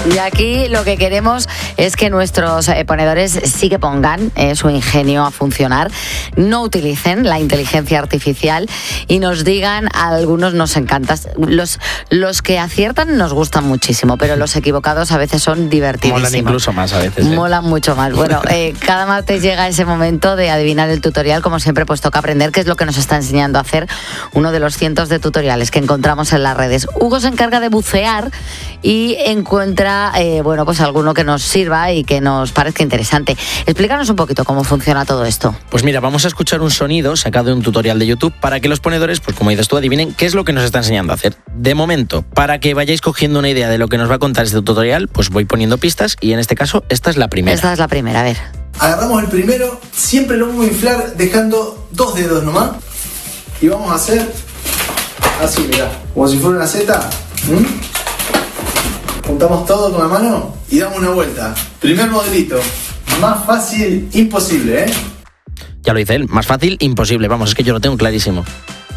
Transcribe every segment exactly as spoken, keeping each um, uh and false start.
Y aquí lo que queremos es que nuestros eh, ponedores sí que pongan eh, su ingenio a funcionar, no utilicen la inteligencia artificial y nos digan, a algunos nos encanta. Los, los que aciertan nos gustan muchísimo, pero los equivocados a veces son divertidísimos. Molan incluso más a veces. ¿eh? Molan mucho más. Bueno, eh, cada martes llega ese momento de adivinar el tutorial. Como siempre, pues toca aprender qué es lo que nos está enseñando a hacer uno de los cientos de tutoriales que encontramos en las redes. Hugo se encarga de bucear y encuentra, eh, bueno, pues alguno que nos sirva y que nos parezca interesante. Explícanos un poquito cómo funciona todo esto. Pues mira, vamos a escuchar un sonido sacado de un tutorial de YouTube para que los ponedores, pues como dices tú, adivinen qué es lo que nos está enseñando a hacer. De momento, para que vayáis cogiendo una idea de lo que nos va a contar este tutorial, pues voy poniendo pistas y en este caso, esta es la primera. Esta es la primera, a ver. Agarramos el primero, siempre lo vamos a inflar dejando dos dedos nomás. Y vamos a hacer así, mirá, como si fuera una seta. ¿Mm? Juntamos todo con la mano y damos una vuelta. Primer modelito, más fácil imposible, ¿eh? Ya lo dice él, más fácil imposible, vamos, es que yo lo tengo clarísimo.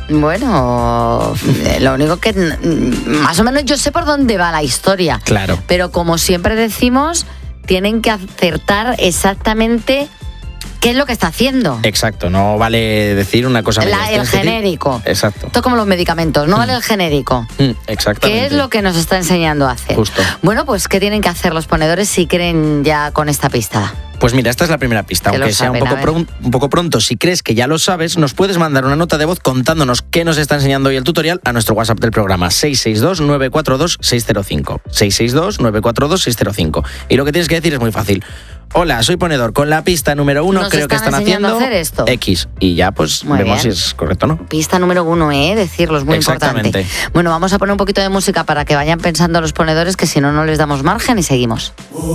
Bueno, lo único que más o menos yo sé por dónde va la historia. Claro. Pero como siempre decimos, tienen que acertar exactamente qué es lo que está haciendo. Exacto, no vale decir una cosa. La, el genérico. Decir... Exacto. Esto es como los medicamentos, no mm. vale el genérico. Mm, exactamente. ¿Qué es lo que nos está enseñando a hacer? Justo. Bueno, pues ¿qué tienen que hacer los ponedores si creen ya con esta pista? Pues mira, esta es la primera pista, aunque sea un poco, pron- un poco pronto. Si crees que ya lo sabes, nos puedes mandar una nota de voz contándonos qué nos está enseñando hoy el tutorial a nuestro WhatsApp del programa seis seis dos, nueve cuatro dos, seis cero cinco. seis seis dos, nueve cuatro dos, seis cero cinco. Y lo que tienes que decir es muy fácil. Hola, soy ponedor. Con la pista número uno nos creo están que están haciendo hacer esto. X. Y ya pues muy vemos bien. si es correcto o no. Pista número uno, ¿eh? Decirlo, es muy Exactamente. importante. Bueno, vamos a poner un poquito de música para que vayan pensando los ponedores, que si no, no les damos margen y seguimos.